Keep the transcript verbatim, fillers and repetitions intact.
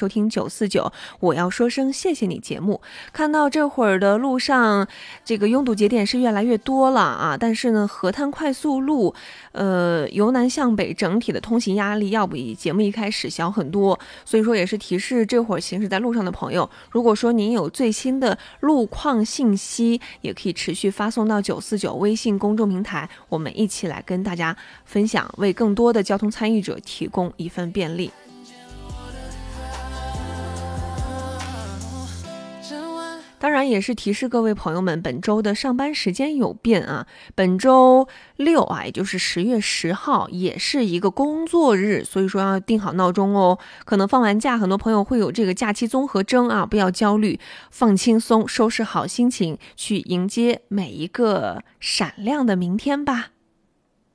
收听九四九，我要说声谢谢你节目。看到这会儿的路上，这个拥堵节点是越来越多了啊，但是呢，河滩快速路，呃，由南向北整体的通行压力要比节目一开始小很多，所以说也是提示这会儿行驶在路上的朋友，如果说您有最新的路况信息，也可以持续发送到九四九微信公众平台，我们一起来跟大家分享，为更多的交通参与者提供一份便利。当然也是提示各位朋友们，本周的上班时间有变啊，本周六啊，也就是十月十号，也是一个工作日，所以说要定好闹钟哦。可能放完假，很多朋友会有这个假期综合征啊，不要焦虑，放轻松，收拾好心情，去迎接每一个闪亮的明天吧。